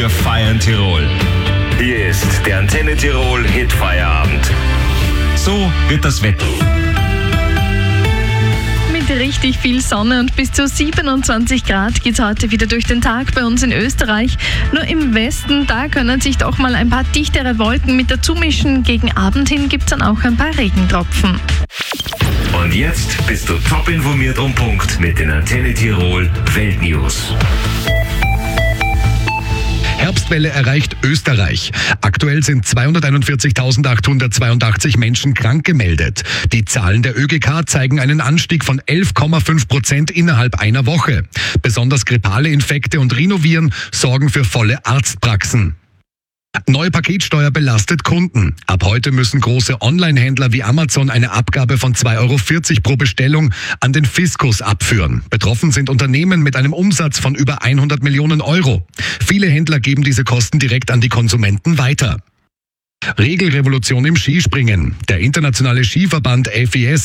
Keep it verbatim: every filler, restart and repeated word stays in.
Wir feiern Tirol. Hier ist der Antenne Tirol Hitfeierabend. So wird das Wetter. Mit richtig viel Sonne und bis zu siebenundzwanzig Grad geht es heute wieder durch den Tag bei uns in Österreich. Nur im Westen, da können sich doch mal ein paar dichtere Wolken mit dazu mischen. Gegen Abend hin gibt es dann auch ein paar Regentropfen. Und jetzt bist du top informiert um Punkt mit den Antenne Tirol Weltnews. Herbstwelle erreicht Österreich. Aktuell sind zweihunderteinundvierzigtausendachthundertzweiundachtzig Menschen krank gemeldet. Die Zahlen der Ö G K zeigen einen Anstieg von elf Komma fünf Prozent innerhalb einer Woche. Besonders grippale Infekte und Rhinoviren sorgen für volle Arztpraxen. Neue Paketsteuer belastet Kunden. Ab heute müssen große Online-Händler wie Amazon eine Abgabe von zwei Euro vierzig pro Bestellung an den Fiskus abführen. Betroffen sind Unternehmen mit einem Umsatz von über hundert Millionen Euro. Viele Händler geben diese Kosten direkt an die Konsumenten weiter. Regelrevolution im Skispringen. Der internationale Skiverband F I S